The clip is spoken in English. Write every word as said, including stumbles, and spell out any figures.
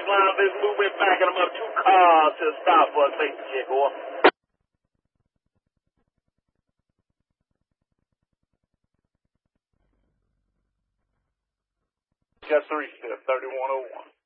line, let's move it back, and I'm up two cars to stop for a safety check, or. Got three, thirty-one oh one.